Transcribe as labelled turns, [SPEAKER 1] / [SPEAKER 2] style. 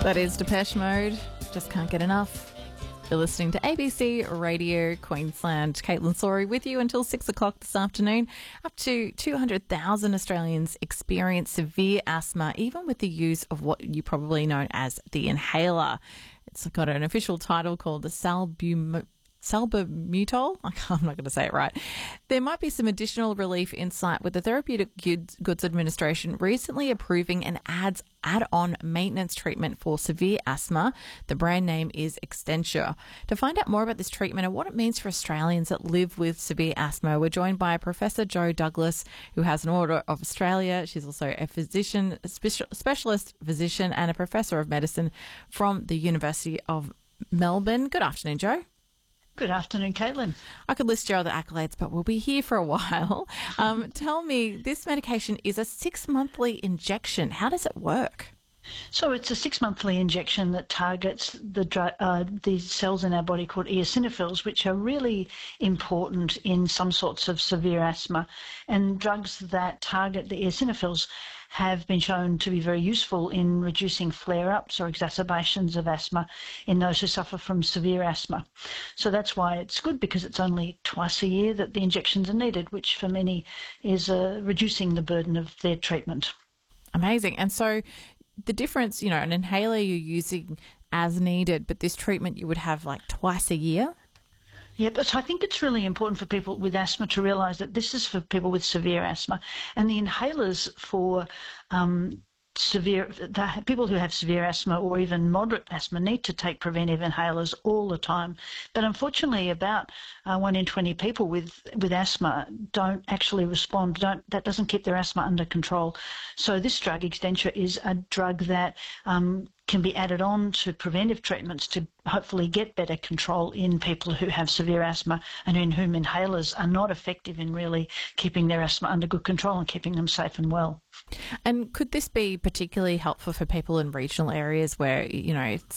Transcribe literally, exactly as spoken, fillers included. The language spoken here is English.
[SPEAKER 1] That is Depeche Mode. Just can't get enough. You're listening to A B C Radio Queensland. Caitlin Sorry with you until six o'clock this afternoon. Up to two hundred thousand Australians experience severe asthma, even with the use of what you probably know as the inhaler. It's got an official title called the salbutamol. Salbutamol? I'm not going to say it right. There might be some additional relief in sight with the Therapeutic Goods Administration recently approving an ads add-on maintenance treatment for severe asthma. The brand name is Extentia. To find out more about this treatment and what it means for Australians that live with severe asthma, we're joined by Professor Jo Douglas, who has an Order of Australia. She's also a physician, a specialist physician and a professor of medicine from the University of Melbourne. Good afternoon, Jo.
[SPEAKER 2] Good afternoon, Caitlin.
[SPEAKER 1] I could list your other accolades, but we'll be here for a while. Um, tell me, this medication is a six-monthly injection. How does it work?
[SPEAKER 2] So it's a six-monthly injection that targets the dr- uh, these cells in our body called eosinophils, which are really important in some sorts of severe asthma. And drugs that target the eosinophils have been shown to be very useful in reducing flare-ups or exacerbations of asthma in those who suffer from severe asthma. So that's why it's good, because it's only twice a year that the injections are needed, which for many is uh, reducing the burden of their treatment.
[SPEAKER 1] Amazing. And so the difference, you know, an inhaler you're using as needed, but this treatment you would have like twice a year?
[SPEAKER 2] Yeah, but I think it's really important for people with asthma to realise that this is for people with severe asthma, and the inhalers for um, severe the people who have severe asthma or even moderate asthma need to take preventive inhalers all the time. But unfortunately, about uh, one in twenty people with with asthma don't actually respond. Don't that doesn't keep their asthma under control. So this drug, Extentia, is a drug that um, can be added on to preventive treatments to hopefully get better control in people who have severe asthma and in whom inhalers are not effective in really keeping their asthma under good control and keeping them safe and well.
[SPEAKER 1] And could this be particularly helpful for people in regional areas where, you know, it's